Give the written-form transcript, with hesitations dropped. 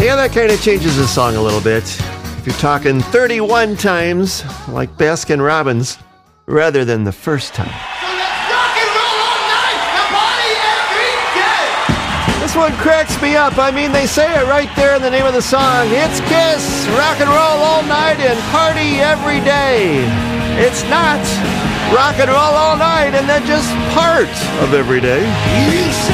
Yeah, that kind of changes the song a little bit. If you're talking 31 times, like Baskin Robbins, rather than the first time. So let's rock and roll all night and party every day. This one cracks me up. I mean, they say it right there in the name of the song. It's Kiss, rock and roll all night and party every day. It's not rock and roll all night and then just part of every day. You say